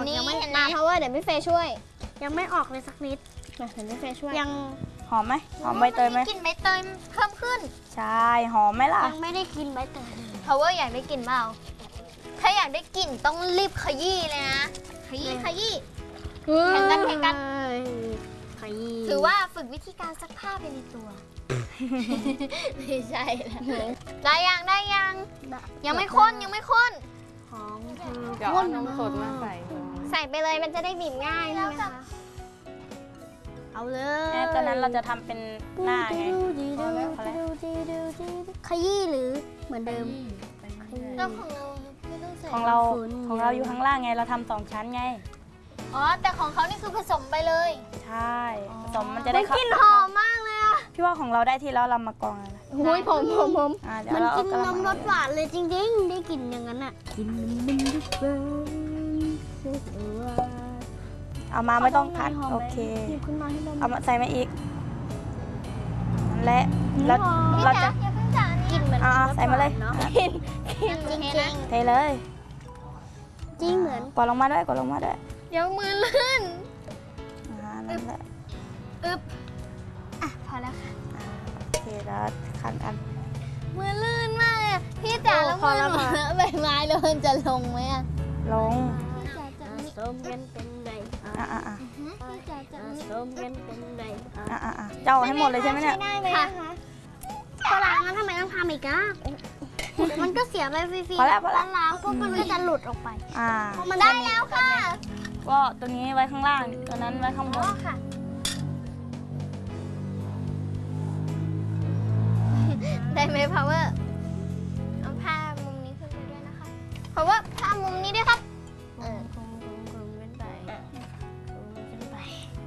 นี่ยังไม่เห็นไหมมาเพราะว่าเดี๋ยวพี่เฟย์ช่วยยังไม่ออกเลยสักนิดมาเดี๋ยวพี่เฟย์ช่วยยังหอมไหมหอมใบเตยไหมกลิ่นใบเตยเพิ่มขึ้นใช่หอมไหมล่ะยังไม่ได้กินใบเตย power อยากได้กลิ่นเปล่าถ้าอยากได้กลิ่นต้องรีบขยี้เลยนะขยี้ขยี้ แข่งกันแข่งกันขยี้ถือว่าฝึกวิธีการซักผ้าไปในตัวไม่ใช่แล้วได้ยังได้ยัง ยังไม่ข้นยังไม่ข้นของเธอเดี๋ยวเอานมสดมาใส่ใส่ไปเลยมันจะได้บีบง่ายใช่ไหมคะเอาเลยแม้ตอนนั้นเราจะทำเป็นหน้าไง พอแล้วขยี้หรือเหมือนเดิมแล้วของเราไม่ต้องใส่ของเราฝุ่นของเราอยู่ข้างล่างไงเราทำ2 ชั้นไงอ๋อแต่ของเขานี่คือผสมไปเลยใช่ผสมมันจะได้เข้ากลิ่นหอมมากเลยอ่ะพี่ว่าของเราได้ที่แล้วเรามากองเลยนะโอ้ยผมเดี๋ยวมันเรากิเอานกระนมมัรง สหวานเลยจริงๆ ได้กลิ่นอย่างนั้นอ่ะ กินนมมันดิบเบิ้ลเอามาไม่ต้องพักโอเคหยิบขึ้นมาให้นมเอามาใส่มาอีกนั่นแหละแล้วพี่เราจ๋าจะอย่าเพิ่งจ๋านี่กินเหมือนใส่มาเลยเนาะอ่ะจริงเทเลยๆจริงเหมือนกดลงมาด้วยกดลงมาด้วยเดี๋ยวมือลื่นนั่นแหละอ่ะพอแล้วค่ะโอเคแล้วคันอันมือลื่นมากเลยอะพี่จ๋าแล้วมือหนูเลอะใบไม้แล้วมันจะลงไหมอ่ะลงพี่จ๋าจะนี่สมกันเป็นไรพี่จ๋าจะนี่สมกันเป็นไรเจ้าให้หมดเลยใช่ไหมเนี่ยได้ไหมคะพอล้างแล้วทำไมต้องทำอีกอ่ะมันก็เสียไปฟรีๆพอแล้วพอแล้วล้างปุ๊บมันก็จะหลุดออกไปเพราะมันได้แล้วค่ะก็ตัวนี้ไว้ข้างล่างตัวนั้นไว้ข้างบอ๋อน ค่ะ ได้ไหม power เอาผ้ามุมนี้ขึ้นไปด้วยนะคะ power ผ้ามุมนี้ด้วยครับคงเป็นไปเป็นไป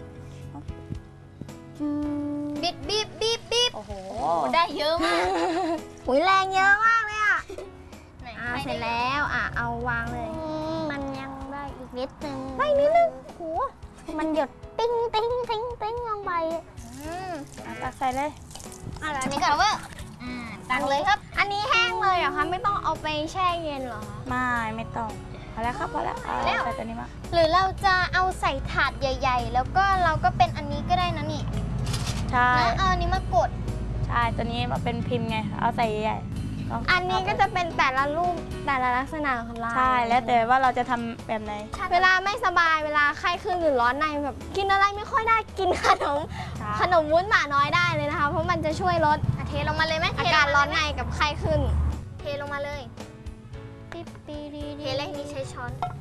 บีบบีบบีบบีบโอ้โหได้เยอะมากหุยแรงเยอะมากเลยอ่ะไหนเสร็จแล้วเอาวางเลยมันยังได้อีกนิดนึงได้นิดนึงโหมันหยดติ้งติ้งติ้งติ้งลงไปอืมตักใส่เลยอันนี้ก่อน power ตักเลยครับอันนี้แห้งเลยเหรอคะไม่ต้องเอาไปแช่เย็นเหรอคะไม่ต้องพอแล้วครับพอแล้วใส่ตัวนี้มาหรือเราจะเอาใส่ถาดใหญ่ ๆ แล้วก็เราก็เป็นอันนี้ก็ได้นะนี่ใช่นะเอาอันนี้มากดใช่ตัวนี้มาเป็นพิมพ์ไงเอาใส่ใหญ่ๆอันนี้ก็จะเป็นแต่ละรูปแต่ละลักษณะของลายใช่แล้วแต่ว่าเราจะทำแบบไหนเวลาไม่สบายเวลาไข้ขึ้นหรือร้อนในแบบกินอะไรไม่ค่อยได้กินขนมวุ้นหมาน้อยได้เลยนะคะ เพราะมันจะช่วยลดเทลงมาเลยไหมอาการร้อนในกับไข้ขึ้นเทลงมาเลยปิ๊บปีดีเทเลขนี้ใช้ช้อน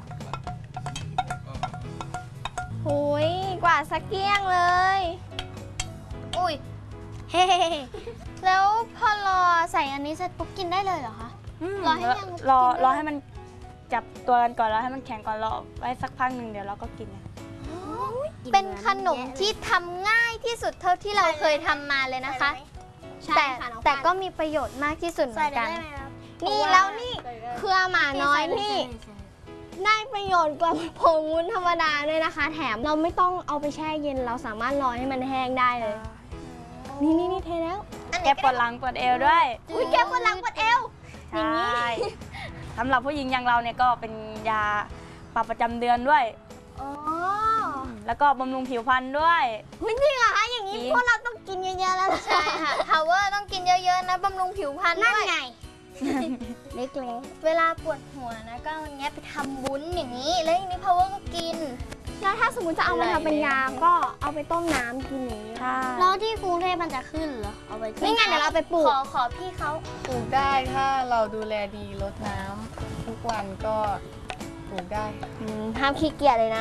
หุยกว่าสักเกี้ยงเลยอุ้ยเฮ้แล้วพอรอใส่อันนี้เสร็จปุ๊บกินได้เลยเหรอคะ รอให้ยังรอให้มันจับตัวกันก่อนแล้วให้มันแข็งก่อนรอไว้สักพักหนึ่งเดี๋ยวเราก็กินไงเป็นขนมที่ทำง่ายที่สุดเท่าที่เราเคยทำมาเลยนะคะใช่แต่ค่ะน้องแต่ปานก็มีประโยชน์มากที่สุดเหมือนกันนี่แล้วนี่เครือหมาน้อยนี่ได้ประโยชน์กว่าผงวุ้นธรรมดาด้วยนะคะ แถมเราไม่ต้องเอาไปแช่เย็นเราสามารถรอให้มันแห้งได้เลย นี่เทแล้วแกปวดหลังปวดเอวด้วยอุ้ยแก้ปวดหลังปวดเอวใช่สำหรับผู้หญิงอย่างเราเนี่ยก็เป็นยาปรับประจำเดือนด้วยอ๋อแล้วก็บำรุงผิวพรรณด้วยไม่จริงเหรอคะอย่างนี้จริงพวกเราต้องกินเยอะๆแล้วล่ะใช่ค่ะ power ต้องกินเยอะๆนะบำรุงผิวพรรณนั่นด้วยไงเล็กเวลาปวดหัวนะก็เอาอันเนี้ยไปทำวุ้นอย่างนี้ แล้วอย่างนี้ power ก็กินๆแล้วถ้าสมมติจะเอามาทำเป็นยาก็เอาไปต้มน้ำกินอย่างนี้ใช่แล้วที่กรุงเทพมันจะขึ้นเหรอ เอาไปนี่ไงเดี๋ยวเราไปปลูกขอพี่เขาปลูกได้ถ้าเราดูแลดีรดน้ำทุกวันก็ปลูกได้ห้ามขี้เกียจเลยนะ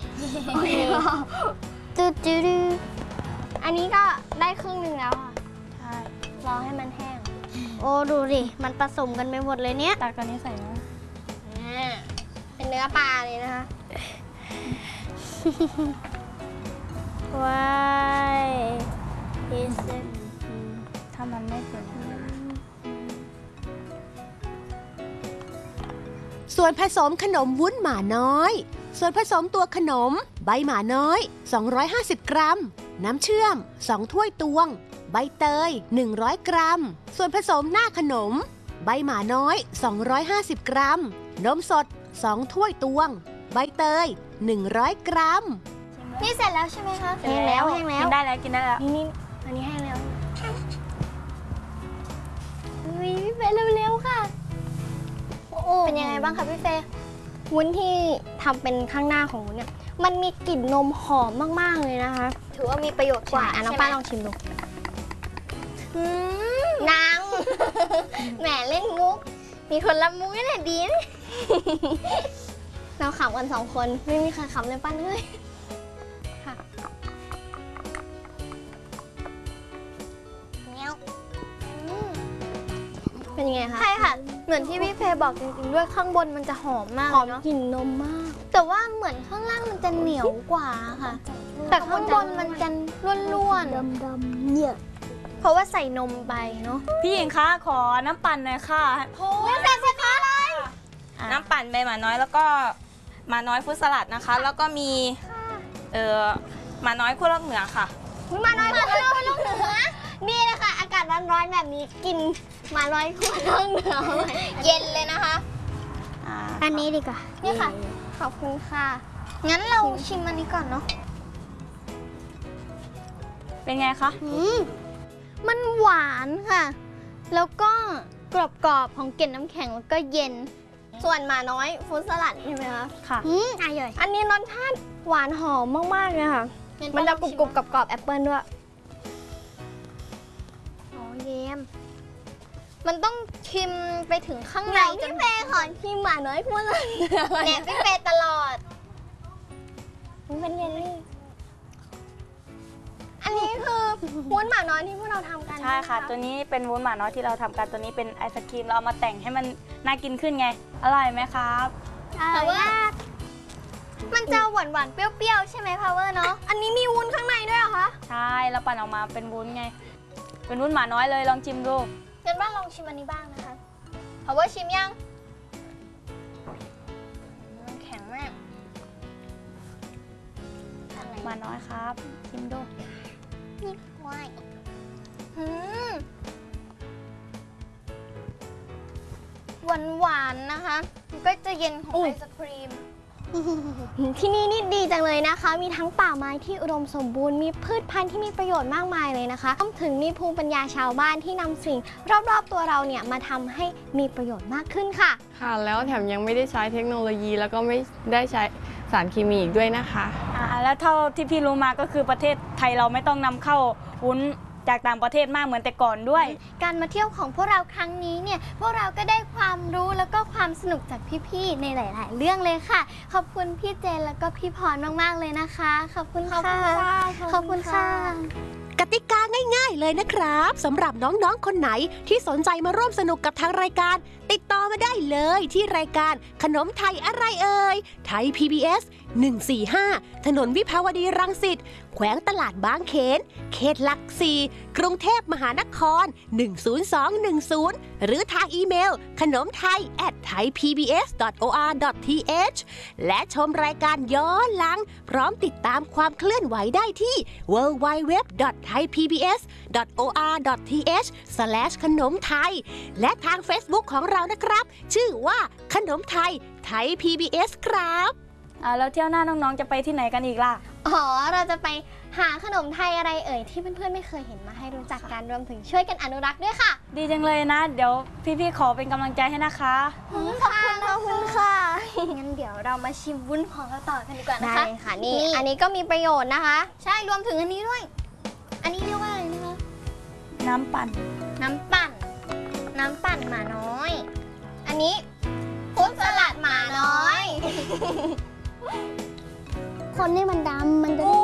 ตืดจืดอันนี้ก็ได้ครึ่งหนึ่งแล้วค่ะใช่รอให้มันแห้งโอ้ดูดิ มันผสมกันไปหมดเลยเนี้ยตักตัวนี้ใส่นะเป็นเนื้อปลาเลยนะคะว้ายพิเศษถ้ามันไม่เสร็จส่วนผสมขนมวุ้นหมาน้อย ส่วนผสมตัวขนม ใบหมาน้อย 250 กรัม น้ำเชื่อม 2 ถ้วยตวง ใบเตย 100 กรัม ส่วนผสมหน้าขนม ใบหมาน้อย 250 กรัม นมสด 2 ถ้วยตวงใบเตย 100 กรัมนี่เสร็จแล้วใช่ไหมคะแห้งแล้วกินได้แล้วกินได้แล้วนี่อันนี้แห้งแล้วอุ๊ยพี่เฟย์เร็วๆค่ะเป็นยังไงบ้างคะพี่เฟย์วุ้นที่ทำเป็นข้างหน้าของวุ้นเนี่ยมันมีกลิ่นนมหอมมากๆเลยนะคะถือว่ามีประโยชน์กว่าอ่ะน้องใช่ไหมป้าลองชิมดูนาง แหมเล่นมุก มีคนรับมุกนี่แหละดีนะเราขำกัน2 คนไม่มีใครขำเลยป้าเลยค่ะ เป็นยังไงคะใช่ค่ะ เหมือนที่พี่เฟย์บอกจริงๆด้วยข้างบนมันจะหอมมากหอมเนาะกลิ่นนมมากแต่ว่าเหมือนข้างล่างมันจะเหนียวกว่าค่ะ แต่ข้างบนมันจะร่วนๆดำๆเนี่ยเพราะว่าใส่นมไปเนาะพี่หญิงคะขอน้ำปั่นหน่อยค่ะใส่สิคะอะไรน้ำปั่นใบหมาน้อยแล้วก็หมาน้อยฟรุตสลัดนะคะ แล้วก็มีหมาน้อยขั้วโลกเหนือค่ะมาน้อยมาลูกเหนือนี่นะคะอากาศร้อนๆแบบนี้กินมาน้อยขั้วโลกเหนือเย็นเลยนะคะอันนี้ดีกว่า นี่ค่ะ ขอบคุณค่ะงั้นเราชิมอันนี้ก่อนเนาะเป็นไงคะมันหวานค่ะ แล้วก็กรอบๆของเกล็ดน้ำแข็งแล้วก็เย็นส่วนหมาน้อยฟรุตสลัดใช่ไหมคะค่ะอร่อยอันนี้รสชาติหวานหอมมากๆเลยค่ะ มันจะกรุบๆกรอบๆแอปเปิ้ลด้วยอ๋อเยมมันต้องชิมไปถึงข้างไหนในจพี่นเฟย์ขอชิมหมาน้อยขั้วโลกเหนือเนี่ยพี่เฟย์ตลอดมันเป็นเยลลี่ อันนี้คือวุ้นหมาน้อยที่พวกเราทำกันใช่ค่ะไหมตัวนี้เป็นวุ้นหมาน้อยที่เราทำกันตัวนี้เป็นไอศครีมเราเอามาแต่งให้มันน่ากินขึ้นไง อร่อยไหมครับแต่ว่ามันจะหวานๆเปรี้ยวๆใช่ไหมพาวเวอร์เนาะอันนี้มีวุ้นข้างในด้วยเหรอคะใช่เราปั่นออกมาเป็นวุ้นไง เป็นวุ้นหมาน้อยเลยลองชิมดูงั้นบ้านลองชิมอันนี้บ้างนะคะพาวเวอร์ชิมยังมันแข็งมากหมาน้อยครับชิมดูว้ายหวานๆนะคะมันก็จะเย็นของไอศครีมที่นี่นี่ดีจังเลยนะคะ มีทั้งป่าไม้ที่อุดมสมบูรณ์ มีพืชพันธุ์ที่มีประโยชน์มากมายเลยนะคะรวมถึงมีภูมิปัญญาชาวบ้านที่นำสิ่งรอบๆตัวเราเนี่ยมาทำให้มีประโยชน์มากขึ้นค่ะค่ะ แล้วแถมยังไม่ได้ใช้เทคโนโลยีแล้วก็ไม่ได้ใช้สารเคมีอีกด้วยนะคะแล้วเท่าที่พี่รู้มาก็คือประเทศไทยเราไม่ต้องนำเข้าวุ้นจากต่างประเทศมากเหมือนแต่ก่อนด้วยการมาเที่ยวของพวกเราครั้งนี้เนี่ยพวกเราก็ได้ความรู้แล้วก็ความสนุกจากพี่ๆในหลาย ๆ เรื่องเลยค่ะ ขอบคุณพี่เจนแล้วก็พี่พรมากๆเลยนะคะ ขอบคุณค่ะขอบคุณค่ะกติกาง่ายๆเลยนะครับสำหรับน้องๆคนไหนที่สนใจมาร่วมสนุกกับทางรายการ ติดต่อมาได้เลยที่รายการขนมไทยอะไรเอ่ยไทย PBS 145 ถนนวิภาวดีรังสิตแขวงตลาดบางเขนเขตหลัก4กรุงเทพมหานคร 10210 หรือทางอีเมลขนมไทย @thaipbs.or.th และชมรายการย้อนหลัง พร้อมติดตามความเคลื่อนไหวได้ที่ www.thaipbs.or.th ขนมไทยและทาง Facebook ของเรานะครับ ชื่อว่าขนมไทยไทย PBS ครับแล้วเที่ยวหน้าน้องๆจะไปที่ไหนกันอีกล่ะอ๋อ เราจะไปหาขนมไทยอะไรเอ่ยที่เพื่อนๆไม่เคยเห็นมาให้รู้จักกันรวมถึงช่วยกันอนุรักษ์ด้วยค่ะดีจังเลยนะ เดี๋ยวพี่ๆขอเป็นกำลังใจให้นะคะขอบคุณค่ะงั้นเดี๋ยวเรามาชิมวุ้นของเราต่อกันดีกว่านะได้คะค่ะนี่ อันนี้ก็มีประโยชน์นะคะใช่รวมถึงอันนี้ด้วย อันนี้เรียกว่าอะไรนะคะน้ำปั่นน้ำปั่นหมาน้อย อันนี้ฟรุตสลัดหมาน้อยคนนี่มันดำมันจะได้